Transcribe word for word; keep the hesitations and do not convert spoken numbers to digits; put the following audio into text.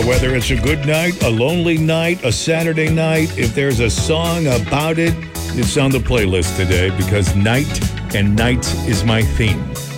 Uh, whether it's a good night, a lonely night, a Saturday night, if there's a song about it, it's on the playlist today because night and night is my theme.